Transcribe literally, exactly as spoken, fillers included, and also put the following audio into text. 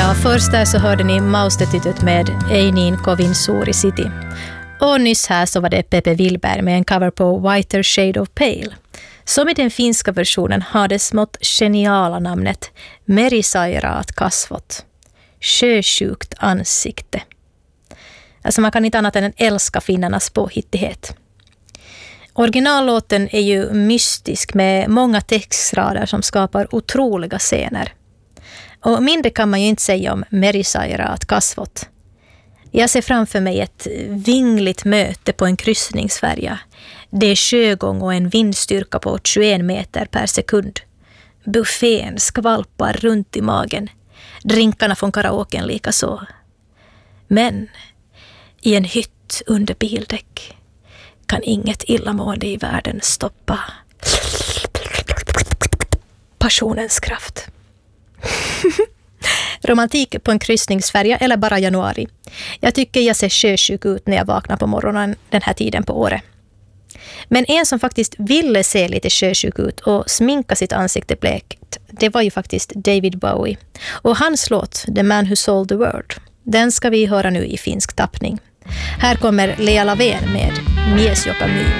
Ja, först där så hörde ni Maustetytöt med Ei niin kovin suuri city. Och nyss här så var det Pepe Willberg med en cover på Whiter Shade of Pale. Som i den finska versionen har det smått geniala namnet Merisairaat kasvot. Sjösjukt ansikte. Alltså man kan inte annat än älska finnarnas påhittighet. Originallåten är ju mystisk med många textrader som skapar otroliga scener. Och mindre kan man ju inte säga om Merisairaat kasvot. Jag ser framför mig ett vingligt möte på en kryssningsfärja. Det är sjögång och en vindstyrka på tjugoen meter per sekund. Buffén skvalpar runt i magen. Drinkarna från karaoken lika så. Men i en hytt under bildäck kan inget illamående i världen stoppa passionens kraft. Romantik på en kryssningsfärja eller bara januari. Jag tycker jag ser sjösjuk ut när jag vaknar på morgonen den här tiden på året. Men en som faktiskt ville se lite sjösjuk ut och sminka sitt ansikte blekt, det var ju faktiskt David Bowie. Och hans låt, The Man Who Sold the World, den ska vi höra nu i finsk tappning. Här kommer Lea Lavén med Mies joka myy.